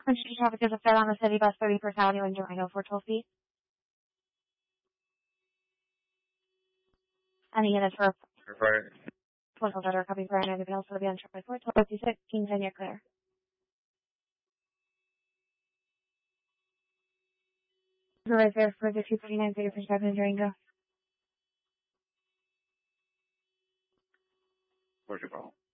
City traffic is a fair on the City Bus 31st Avenue in Durango for 12 feet. Any units for one hold order copy for anybody else will be on track by 4:56. Kingston, you're clear. You're right there for the 249 31st Avenue in Durango. Where's your call?